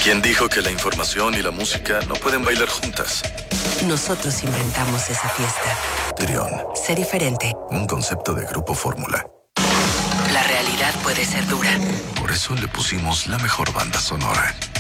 ¿Quién dijo que la información y la música no pueden bailar juntas? Nosotros inventamos esa fiesta. Trión. Sé diferente. Un concepto de Grupo Fórmula. La realidad puede ser dura. Por eso le pusimos la mejor banda sonora.